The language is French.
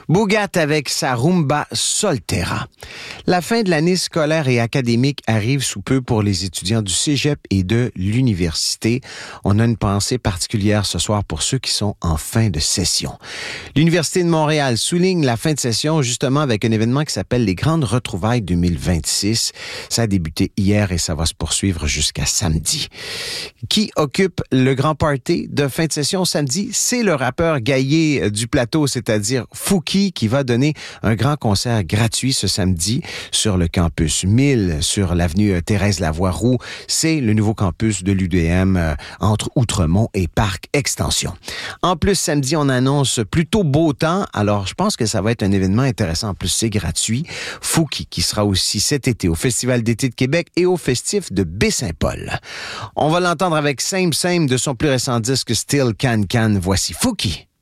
Bougat avec sa rumba Solterra. La fin de l'année scolaire et académique arrive sous peu pour les étudiants du cégep et de l'université. On a une pensée particulière ce soir pour ceux qui sont en fin de session. L'Université de Montréal souligne la fin de session justement avec un événement qui s'appelle les Grandes Retrouvailles 2026. Ça a débuté hier et ça va se poursuivre jusqu'à samedi. Qui occupe le grand party de fin de session samedi? C'est le rappeur gaillé du plateau, c'est-à-dire Fouki, qui va donner un grand concert gratuit ce samedi sur le campus 1000, sur l'avenue Thérèse-Lavoie-Roux. C'est le nouveau campus de l'UDM entre Outremont et Parc Extension. En plus, samedi, on annonce plutôt beau temps, alors je pense que ça va être un événement intéressant. En plus, c'est gratuit. Fouki, qui sera aussi cet été au Festival d'été de Québec et au Festif de Baie-Saint-Paul. On va l'entendre avec Same Same de son plus récent disque Still Can Can. Voici Fouki.